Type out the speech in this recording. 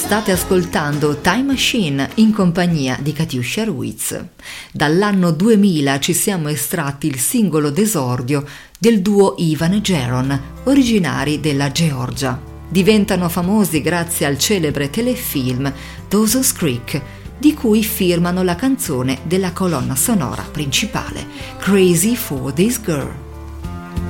State ascoltando Time Machine in compagnia di Katiuscia Ruiz. Dall'anno 2000 ci siamo estratti il singolo d'esordio del duo Ivan e Jaron, originari della Georgia. Diventano famosi grazie al celebre telefilm Dawson's Creek, di cui firmano la canzone della colonna sonora principale, Crazy for This Girl.